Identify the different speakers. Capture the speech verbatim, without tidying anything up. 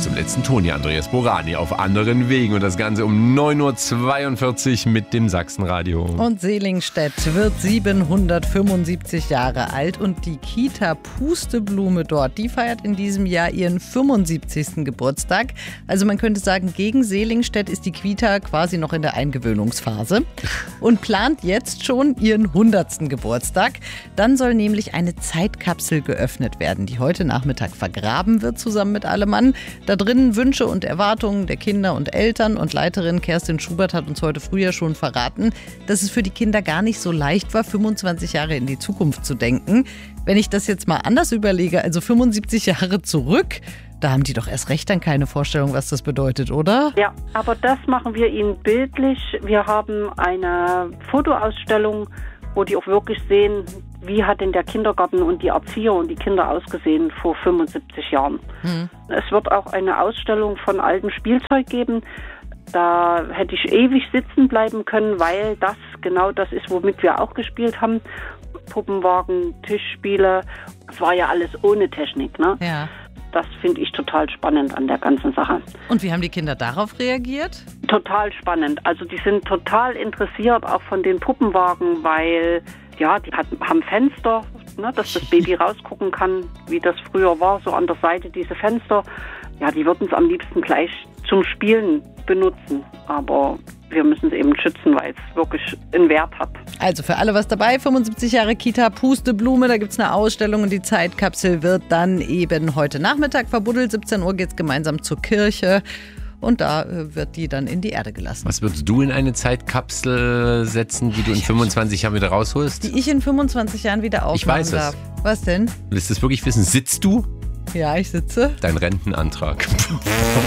Speaker 1: zum letzten Ton hier, Andreas Borani, auf anderen Wegen. Und das Ganze um neun Uhr zweiundvierzig mit dem Sachsenradio.
Speaker 2: Und Selingstedt wird siebenhundertfünfundsiebzig Jahre alt und die Kita Pusteblume dort, die feiert in diesem Jahr ihren fünfundsiebzigsten Geburtstag. Also man könnte sagen, gegen Selingstedt ist die Kita quasi noch in der Eingewöhnungsphase und plant jetzt schon ihren hundertsten Geburtstag. Dann soll nämlich eine Zeitkapsel geöffnet werden, die heute Nachmittag vergraben wird, zusammen mit Allemann. Da drinnen Wünsche und Erwartungen der Kinder und Eltern, und Leiterin Kerstin Schubert hat uns heute früh ja schon verraten, dass es für die Kinder gar nicht so leicht war, fünfundzwanzig Jahre in die Zukunft zu denken. Wenn ich das jetzt mal anders überlege, also fünfundsiebzig Jahre zurück, da haben die doch erst recht dann keine Vorstellung, was das bedeutet, oder?
Speaker 3: Ja, aber das machen wir ihnen bildlich. Wir haben eine Fotoausstellung, wo die auch wirklich sehen, wie hat denn der Kindergarten und die Erzieher und die Kinder ausgesehen vor fünfundsiebzig Jahren. Mhm. Es wird auch eine Ausstellung von altem Spielzeug geben. Da hätte ich ewig sitzen bleiben können, weil das genau das ist, womit wir auch gespielt haben. Puppenwagen, Tischspiele. Es war ja alles ohne Technik, ne?
Speaker 2: Ja.
Speaker 3: Das finde ich total spannend an der ganzen Sache.
Speaker 2: Und wie haben die Kinder darauf reagiert?
Speaker 3: Total spannend. Also die sind total interessiert auch von den Puppenwagen, weil ja, die hat, haben Fenster, ne, dass das Baby rausgucken kann, wie das früher war, so an der Seite diese Fenster. Ja, die würden es am liebsten gleich zum Spielen benutzen, aber wir müssen es eben schützen, weil es wirklich einen Wert hat.
Speaker 2: Also für alle was dabei, fünfundsiebzig Jahre Kita Pusteblume, da gibt es eine Ausstellung und die Zeitkapsel wird dann eben heute Nachmittag verbuddelt. siebzehn Uhr geht es gemeinsam zur Kirche und da wird die dann in die Erde gelassen.
Speaker 1: Was würdest du in eine Zeitkapsel setzen, die du in fünfundzwanzig Jahren wieder rausholst?
Speaker 2: Die ich in fünfundzwanzig Jahren wieder aufmachen
Speaker 1: Ich weiß
Speaker 2: darf.
Speaker 1: es.
Speaker 2: Was denn?
Speaker 1: Willst du es wirklich wissen? Sitzt du?
Speaker 2: Ja, ich sitze.
Speaker 1: Dein Rentenantrag.